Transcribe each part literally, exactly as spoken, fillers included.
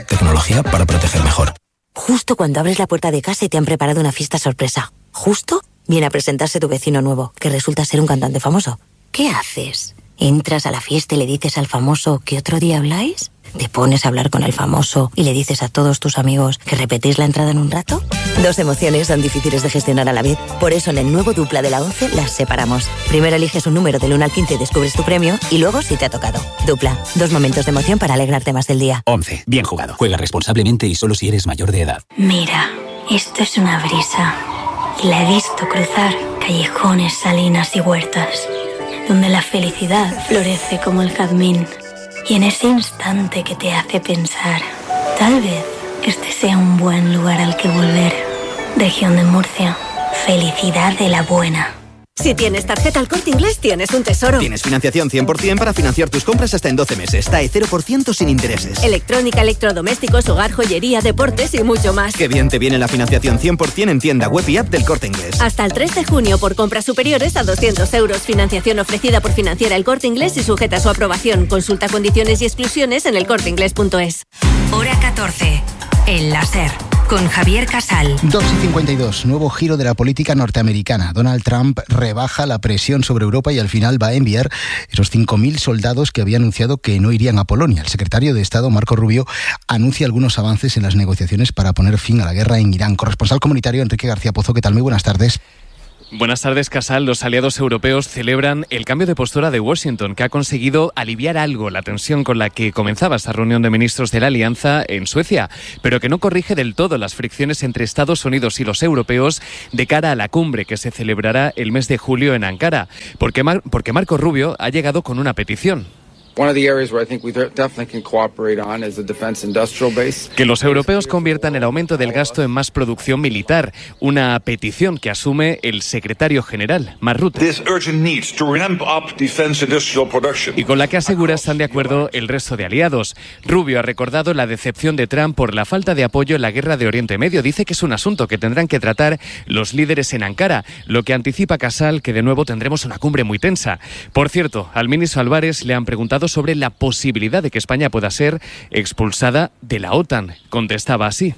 Tecnología para proteger mejor. Justo cuando abres la puerta de casa y te han preparado una fiesta sorpresa. Justo viene a presentarse tu vecino nuevo, que resulta ser un cantante famoso. ¿Qué haces? ¿Entras a la fiesta y le dices al famoso que otro día habláis? ¿Te pones a hablar con el famoso y le dices a todos tus amigos que repetís la entrada en un rato? Dos emociones son difíciles de gestionar a la vez. Por eso en el nuevo Dupla de la once las separamos. Primero eliges un número del uno al quince y descubres tu premio, y luego si te ha tocado. Dupla, dos momentos de emoción para alegrarte más del día. once. Bien jugado. Juega responsablemente y solo si eres mayor de edad. Mira, esto es una brisa. Y la he visto cruzar callejones, salinas y huertas, donde la felicidad florece como el jazmín. Y en ese instante que te hace pensar, tal vez este sea un buen lugar al que volver. Región de Murcia, felicidad de la buena. Si tienes tarjeta El Corte Inglés, tienes un tesoro. Tienes financiación cien por ciento para financiar tus compras hasta en doce meses. T A E cero por ciento sin intereses. Electrónica, electrodomésticos, hogar, joyería, deportes y mucho más. Qué bien te viene la financiación cien por ciento en tienda web y app del Corte Inglés. Hasta el tres de junio por compras superiores a doscientos euros. Financiación ofrecida por Financiera El Corte Inglés y sujeta a su aprobación. Consulta condiciones y exclusiones en elcorteinglés punto es. Hora catorce. El láser. Con Javier Casal. dos y cincuenta y dos. Nuevo giro de la política norteamericana. Donald Trump rebaja la presión sobre Europa y al final va a enviar esos cinco mil soldados que había anunciado que no irían a Polonia. El secretario de Estado, Marco Rubio, anuncia algunos avances en las negociaciones para poner fin a la guerra en Irán. Corresponsal comunitario Enrique García Pozo, ¿qué tal? Muy buenas tardes. Buenas tardes, Casal. Los aliados europeos celebran el cambio de postura de Washington, que ha conseguido aliviar algo la tensión con la que comenzaba esta reunión de ministros de la Alianza en Suecia, pero que no corrige del todo las fricciones entre Estados Unidos y los europeos de cara a la cumbre que se celebrará el mes de julio en Ankara, porque, Mar- porque Marco Rubio ha llegado con una petición. Que los europeos conviertan el aumento del gasto en más producción militar, una petición que asume el secretario general, Mark Rutte, y con la que asegura están de acuerdo el resto de aliados. Rubio ha recordado la decepción de Trump por la falta de apoyo en la guerra de Oriente Medio. Dice que es un asunto que tendrán que tratar los líderes en Ankara, lo que anticipa Casal que de nuevo tendremos una cumbre muy tensa. Por cierto, al ministro Álvarez le han preguntado sobre la posibilidad de que España pueda ser expulsada de la OTAN. Contestaba así.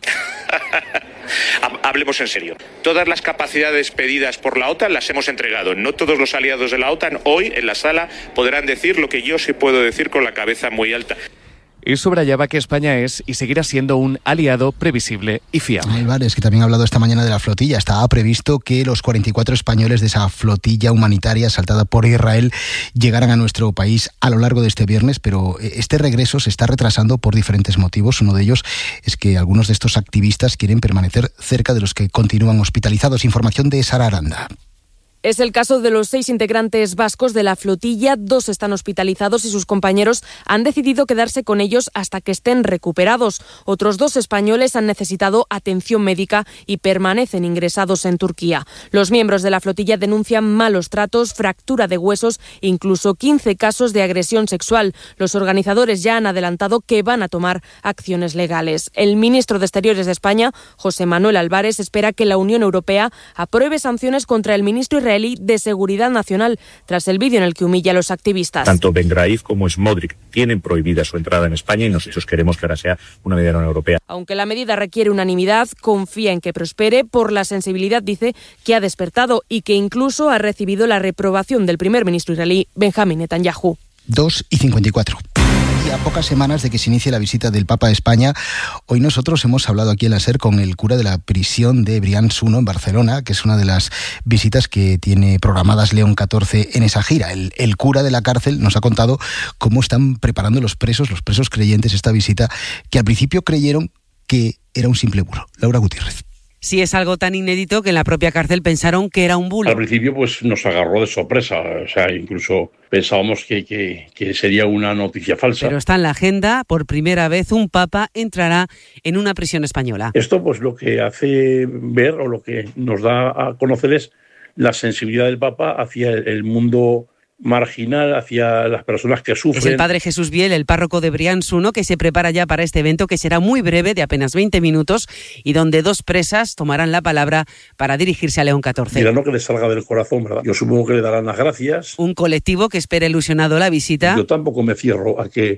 Hablemos en serio. Todas las capacidades pedidas por la OTAN las hemos entregado. No todos los aliados de la OTAN hoy en la sala podrán decir lo que yo sí puedo decir con la cabeza muy alta. Y subrayaba que España es y seguirá siendo un aliado previsible y fiable. Álvarez, que también ha hablado esta mañana de la flotilla. Estaba previsto que los cuarenta y cuatro españoles de esa flotilla humanitaria asaltada por Israel llegaran a nuestro país a lo largo de este viernes, pero este regreso se está retrasando por diferentes motivos. Uno de ellos es que algunos de estos activistas quieren permanecer cerca de los que continúan hospitalizados. Información de Sara Aranda. Es el caso de los seis integrantes vascos de la flotilla. Dos están hospitalizados y sus compañeros han decidido quedarse con ellos hasta que estén recuperados. Otros dos españoles han necesitado atención médica y permanecen ingresados en Turquía. Los miembros de la flotilla denuncian malos tratos, fractura de huesos e incluso quince casos de agresión sexual. Los organizadores ya han adelantado que van a tomar acciones legales. El ministro de Exteriores de España, José Manuel Álvarez, espera que la Unión Europea apruebe sanciones contra el ministro israelí de Seguridad Nacional tras el vídeo en el que humilla a los activistas. Tanto Ben Graif como Smodrik tienen prohibida su entrada en España y nosotros queremos que ahora sea una medida de la Unión Europea. Aunque la medida requiere unanimidad, confía en que prospere por la sensibilidad, dice, que ha despertado y que incluso ha recibido la reprobación del primer ministro israelí, Benjamín Netanyahu. dos y cincuenta y cuatro. Y a pocas semanas de que se inicie la visita del Papa a España, hoy nosotros hemos hablado aquí en la SER con el cura de la prisión de Brians uno en Barcelona, que es una de las visitas que tiene programadas León catorce en esa gira. El, el cura de la cárcel nos ha contado cómo están preparando los presos, los presos creyentes, esta visita, que al principio creyeron que era un simple bulo. Laura Gutiérrez. Sí, es algo tan inédito que en la propia cárcel pensaron que era un bulo. Al principio pues nos agarró de sorpresa, o sea, incluso pensábamos que, que, que sería una noticia falsa. Pero está en la agenda, por primera vez un papa entrará en una prisión española. Esto pues lo que hace ver o lo que nos da a conocer es la sensibilidad del papa hacia el mundo marginal, hacia las personas que sufren. Es el padre Jesús Biel, el párroco de Brians uno, que se prepara ya para este evento, que será muy breve, de apenas veinte minutos, y donde dos presas tomarán la palabra para dirigirse a León catorce. Dirán lo que les salga del corazón, ¿verdad? Yo supongo que le darán las gracias. Un colectivo que espera ilusionado la visita. Yo tampoco me cierro a que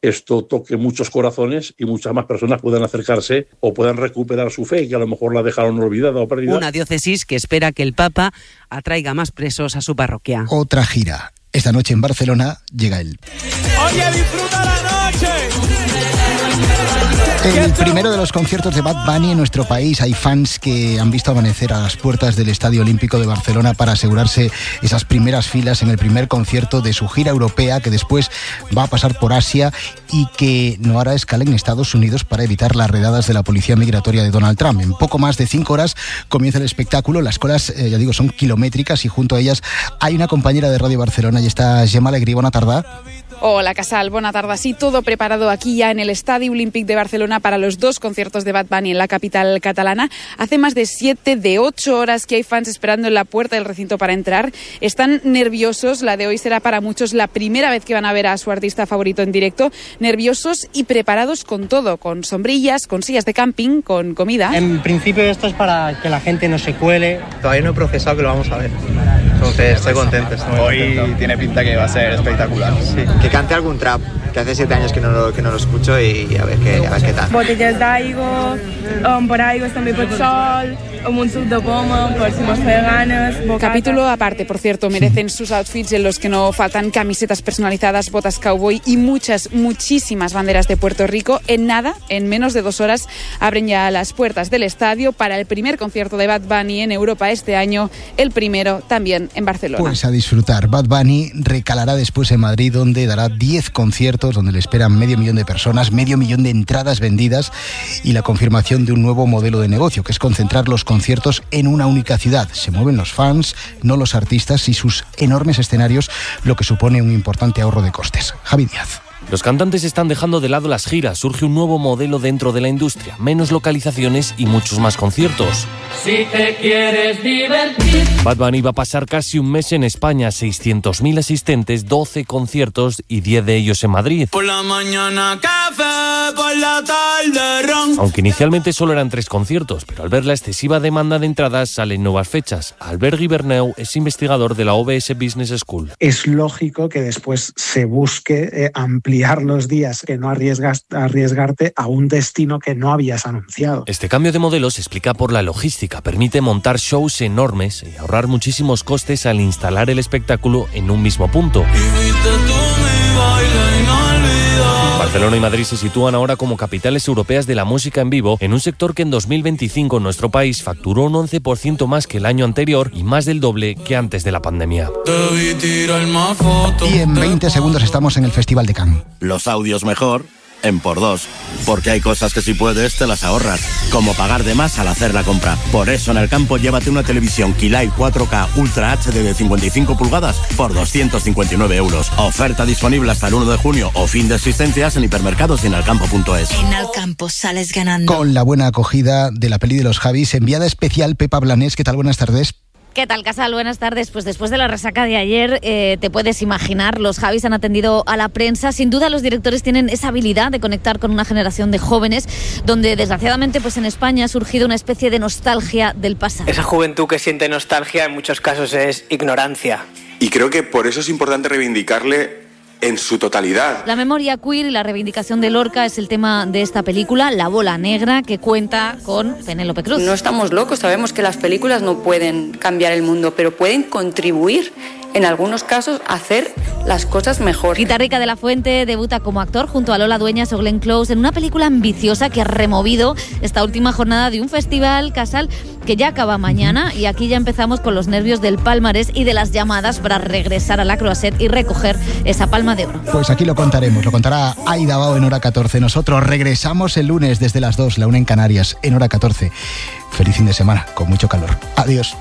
esto toque muchos corazones y muchas más personas puedan acercarse o puedan recuperar su fe, que a lo mejor la dejaron olvidada o perdida. Una diócesis que espera que el Papa atraiga más presos a su parroquia. Otra gira. Esta noche en Barcelona llega él. ¡Oye, disfruta la noche! El primero de los conciertos de Bad Bunny en nuestro país. Hay fans que han visto amanecer a las puertas del Estadio Olímpico de Barcelona para asegurarse esas primeras filas en el primer concierto de su gira europea, que después va a pasar por Asia y que no hará escala en Estados Unidos para evitar las redadas de la policía migratoria de Donald Trump. En poco más de cinco horas comienza el espectáculo. Las colas, eh, ya digo, son kilométricas y junto a ellas hay una compañera de Radio Barcelona y está Gemma Alegrí. Bona tarda. Hola, Casal, buena tarde. Sí, todo preparado aquí ya en el Estadio Olímpic de Barcelona para los dos conciertos de Bad Bunny en la capital catalana. Hace más de siete, de ocho horas que hay fans esperando en la puerta del recinto para entrar. Están nerviosos. La de hoy será para muchos la primera vez que van a ver a su artista favorito en directo. Nerviosos y preparados con todo, con sombrillas, con sillas de camping, con comida. En principio esto es para que la gente no se cuele. Todavía no he procesado que lo vamos a ver. Entonces estoy contento. Estoy Hoy contento. Tiene pinta que va a ser espectacular. Sí. Que cante algún trap, que hace siete años que no lo, que no lo escucho y a ver qué, a ver qué tal. Botellas d'aigua, um, per aigües també pot sol, amb un suc de poma, per si mos feia ganes. Capítulo aparte, por cierto, merecen sus outfits en los que no faltan camisetas personalizadas, botas cowboy y muchas, muchísimas banderas de Puerto Rico. En nada, en menos de dos horas, abren ya las puertas del estadio para el primer concierto de Bad Bunny en Europa este año, el primero también en Barcelona. Pues a disfrutar. Bad Bunny recalará después en Madrid, donde dará diez conciertos, donde le esperan medio millón de personas, medio millón de entradas vendidas y la confirmación de un nuevo modelo de negocio, que es concentrar los conciertos en una única ciudad. Se mueven los fans, no los artistas, y sus enormes escenarios, lo que supone un importante ahorro de costes. Javi Díaz. Los cantantes están dejando de lado las giras. Surge un nuevo modelo dentro de la industria. Menos localizaciones y muchos más conciertos. Si te quieres divertir. Bad Bunny va a pasar casi un mes en España. seiscientos mil asistentes, doce conciertos y diez de ellos en Madrid. Por la mañana café, por la tarde ron. Aunque inicialmente solo eran tres conciertos, pero al ver la excesiva demanda de entradas salen nuevas fechas. Albert Guiberneu es investigador de la O B S Business School. Es lógico que después se busque eh, ampliar los días, que no arriesgas, arriesgarte a un destino que no habías anunciado. Este cambio de modelo se explica por la logística. Permite montar shows enormes y ahorrar muchísimos costes al instalar el espectáculo en un mismo punto. Barcelona y Madrid se sitúan ahora como capitales europeas de la música en vivo, en un sector que en dos mil veinticinco en nuestro país facturó un once por ciento más que el año anterior y más del doble que antes de la pandemia. Y en veinte segundos estamos en el Festival de Cannes. Los audios mejor en por dos, porque hay cosas que si puedes te las ahorras, como pagar de más al hacer la compra. Por eso en el campo llévate una televisión Keylight cuatro K Ultra H D de cincuenta y cinco pulgadas por doscientos cincuenta y nueve euros. Oferta disponible hasta el uno de junio o fin de existencias en hipermercados y en alcampo punto es. En Alcampo sales ganando. Con la buena acogida de la peli de los Javis, enviada especial Pepa Blanés. ¿Qué tal? Buenas tardes. ¿Qué tal, Casal? Buenas tardes. Pues después de la resaca de ayer, eh, te puedes imaginar, los Javis han atendido a la prensa. Sin duda, los directores tienen esa habilidad de conectar con una generación de jóvenes, donde desgraciadamente pues en España ha surgido una especie de nostalgia del pasado. Esa juventud que siente nostalgia en muchos casos es ignorancia. Y creo que por eso es importante reivindicarle en su totalidad. La memoria queer y la reivindicación de Lorca es el tema de esta película, La Bola Negra, que cuenta con Penélope Cruz. No estamos locos, sabemos que las películas no pueden cambiar el mundo, pero pueden contribuir en algunos casos a hacer las cosas mejor. Rita Rica de la Fuente debuta como actor junto a Lola Dueñas o Glenn Close en una película ambiciosa que ha removido esta última jornada de un festival, Casal, que ya acaba mañana, y aquí ya empezamos con los nervios del palmarés y de las llamadas para regresar a la Croisette y recoger esa palma de oro. Pues aquí lo contaremos, lo contará Aida Bao en Hora catorce. Nosotros regresamos el lunes desde las dos, la una en Canarias, en Hora catorce. Feliz fin de semana, con mucho calor. Adiós.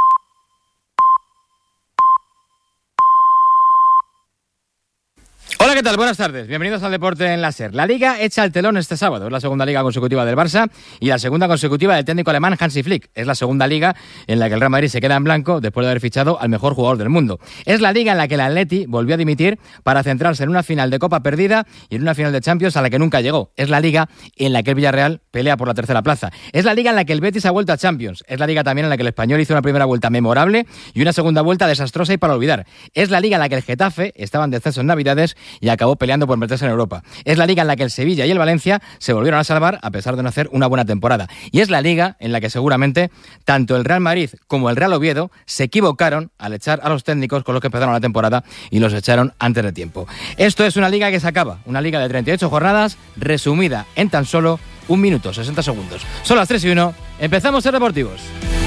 Hola, Hola, ¿qué tal? Buenas tardes. Bienvenidos al Deporte en la SER. La Liga echa el telón este sábado. Es la segunda liga consecutiva del Barça y la segunda consecutiva del técnico alemán Hansi Flick. Es la segunda liga en la que el Real Madrid se queda en blanco después de haber fichado al mejor jugador del mundo. Es la liga en la que el Atleti volvió a dimitir para centrarse en una final de Copa perdida y en una final de Champions a la que nunca llegó. Es la liga en la que el Villarreal pelea por la tercera plaza. Es la liga en la que el Betis ha vuelto a Champions. Es la liga también en la que el Español hizo una primera vuelta memorable y una segunda vuelta desastrosa y para olvidar. Es la liga en la que el Getafe estaba en descenso en Navidades y acabó peleando por meterse en Europa. Es la liga en la que el Sevilla y el Valencia se volvieron a salvar a pesar de no hacer una buena temporada. Y es la liga en la que seguramente tanto el Real Madrid como el Real Oviedo se equivocaron al echar a los técnicos con los que empezaron la temporada y los echaron antes de tiempo. Esto es una liga que se acaba, una liga de treinta y ocho jornadas resumida en tan solo un minuto, sesenta segundos. Son las tres y uno, empezamos a Deportivos.